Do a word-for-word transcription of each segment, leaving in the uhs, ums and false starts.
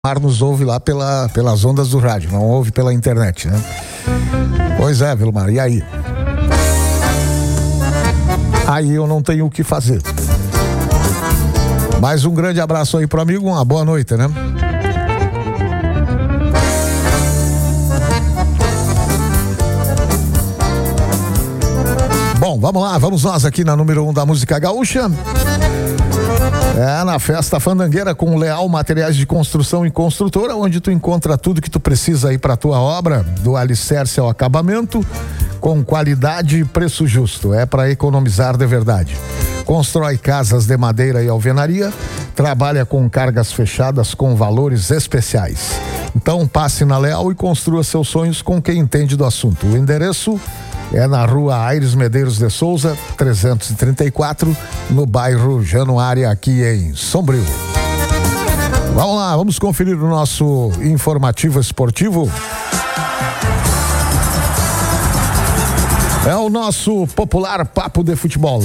Mar nos ouve lá pela, pelas ondas do rádio, não ouve pela internet, né? Pois é, Vilmar, e aí? Aí eu não tenho o que fazer. Mais um grande abraço aí pro amigo, uma boa noite, né? Bom, vamos lá, vamos nós aqui na número um da música gaúcha. É, na Festa Fandangueira com Leal Materiais de Construção e Construtora, onde tu encontra tudo que tu precisa aí para tua obra, do alicerce ao acabamento, com qualidade e preço justo. É para economizar de verdade. Constrói casas de madeira e alvenaria, trabalha com cargas fechadas com valores especiais. Então passe na Leal e construa seus sonhos com quem entende do assunto. O endereço é na rua Aires Medeiros de Souza, trezentos e trinta e quatro, no bairro Januária, aqui em Sombrio. Vamos lá, vamos conferir o nosso informativo esportivo. É o nosso popular papo de futebol.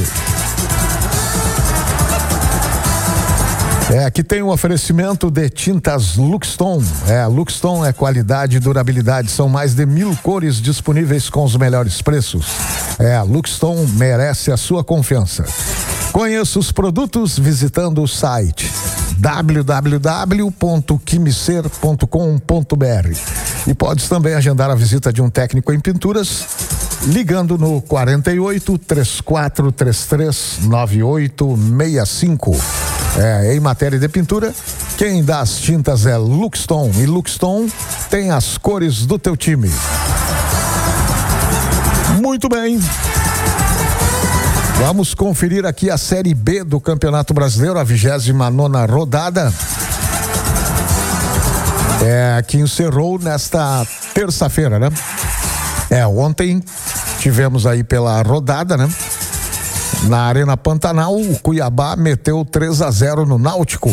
É, aqui tem um oferecimento de tintas Luxton. É, Luxton é qualidade e durabilidade. São mais de mil cores disponíveis com os melhores preços. É, Luxton merece a sua confiança. Conheça os produtos visitando o site w w w ponto quimicer ponto com ponto b r e pode também agendar a visita de um técnico em pinturas ligando no quarenta e oito, trinta e quatro, trinta e três, noventa e oito, sessenta e cinco. É, em matéria de pintura, quem dá as tintas é Luxton, e Luxton tem as cores do teu time. Muito bem. Vamos conferir aqui a Série B do Campeonato Brasileiro, a vigésima nona rodada. É, que encerrou nesta terça-feira, né? É, ontem tivemos aí pela rodada, né? Na Arena Pantanal, o Cuiabá meteu três a zero no Náutico.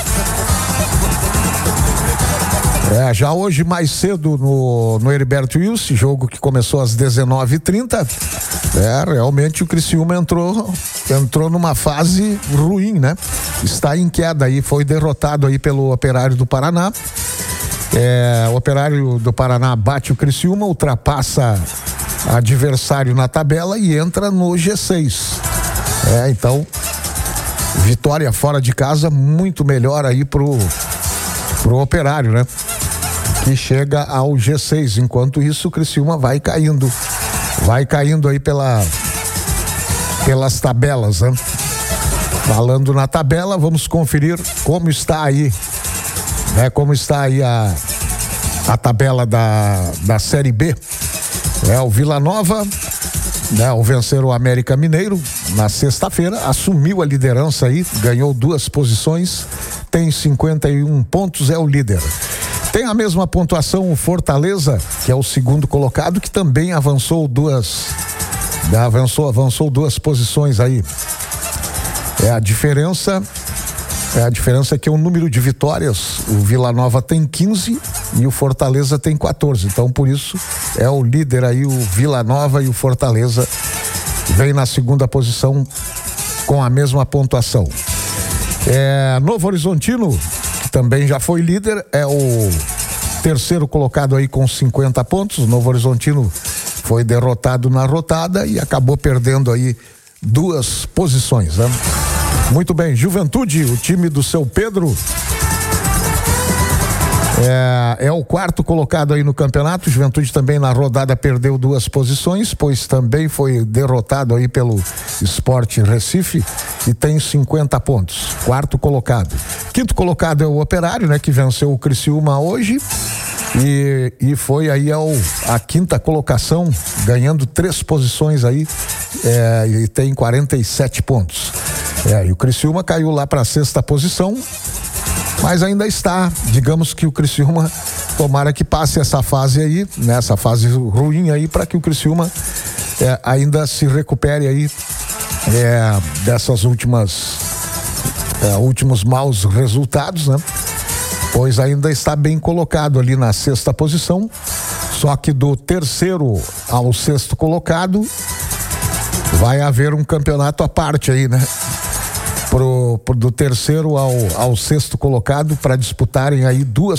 É, já hoje mais cedo no, no Heriberto Wilson, jogo que começou às dezenove e trinta. É, realmente o Criciúma entrou, entrou numa fase ruim, né? Está em queda aí, foi derrotado aí pelo Operário do Paraná. É, o Operário do Paraná bate o Criciúma, ultrapassa adversário na tabela e entra no G seis. É, então, vitória fora de casa muito melhor aí pro, pro Operário, né? Que chega ao G seis, enquanto isso o Criciúma vai caindo, vai caindo aí pela, pelas tabelas, né? Falando na tabela, vamos conferir como está aí, né? Como está aí a, a tabela da, da Série B. É, o Vila Nova, né, ao vencer o América Mineiro na sexta-feira, assumiu a liderança aí, ganhou duas posições, tem cinquenta e um pontos, é o líder. Tem a mesma pontuação o Fortaleza, que é o segundo colocado, que também avançou duas, avançou, avançou duas posições aí. É a diferença, é a diferença é que o número de vitórias, o Vila Nova tem quinze e o Fortaleza tem quatorze, então por isso é o líder aí, o Vila Nova, e o Fortaleza vem na segunda posição com a mesma pontuação. É, Novo Horizontino, que também já foi líder, é o terceiro colocado aí com cinquenta pontos. O Novo Horizontino foi derrotado na rodada e acabou perdendo aí duas posições, né? Muito bem, Juventude, o time do seu Pedro, É, é o quarto colocado aí no campeonato. Juventude também na rodada perdeu duas posições, pois também foi derrotado aí pelo Sport Recife e tem cinquenta pontos. Quarto colocado. Quinto colocado é o Operário, né? Que venceu o Criciúma hoje e, e foi aí ao, a quinta colocação, ganhando três posições aí, é, e tem quarenta e sete pontos. É, e o Criciúma caiu lá para a sexta posição, mas ainda está, digamos que o Criciúma, tomara que passe essa fase aí, nessa fase ruim aí, para que o Criciúma é, ainda se recupere aí é, dessas últimas é, últimos maus resultados, né? Pois ainda está bem colocado ali na sexta posição, só que do terceiro ao sexto colocado vai haver um campeonato à parte aí, né? Pro do, do terceiro ao, ao sexto colocado para disputarem aí duas